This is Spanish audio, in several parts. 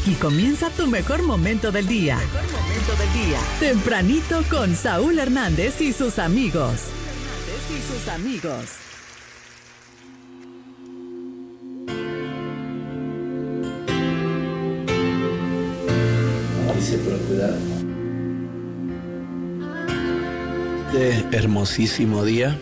Aquí comienza tu mejor momento del día. Tempranito con Saúl Hernández y sus amigos. Dice procurar. Este hermosísimo día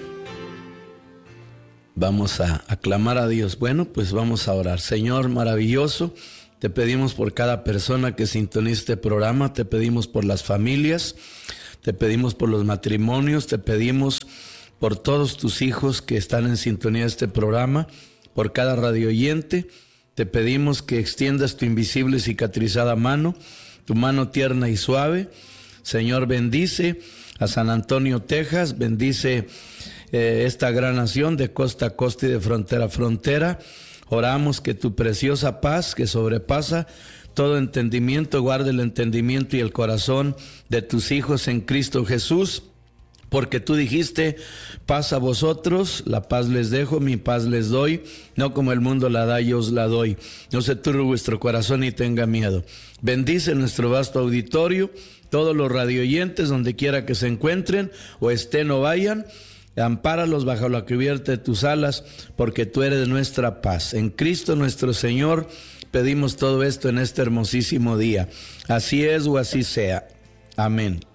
vamos a aclamar a Dios. Bueno, pues vamos a orar. Señor maravilloso, te pedimos por cada persona que sintoniza este programa, te pedimos por las familias, te pedimos por los matrimonios, te pedimos por todos tus hijos que están en sintonía de este programa, por cada radio oyente. Te pedimos que extiendas tu invisible cicatrizada mano, tu mano tierna y suave. Señor, bendice a San Antonio, Texas, bendice esta gran nación de costa a costa y de frontera a frontera. Oramos que tu preciosa paz, que sobrepasa todo entendimiento, guarde el entendimiento y el corazón de tus hijos en Cristo Jesús. Porque tú dijiste, paz a vosotros, la paz les dejo, mi paz les doy, no como el mundo la da, yo os la doy. No se turbe vuestro corazón y tenga miedo. Bendice nuestro vasto auditorio, todos los radioyentes, donde quiera que se encuentren, o estén o vayan. Ampáralos bajo la cubierta de tus alas, porque tú eres nuestra paz. En Cristo nuestro Señor pedimos todo esto en este hermosísimo día. Así es o así sea. Amén.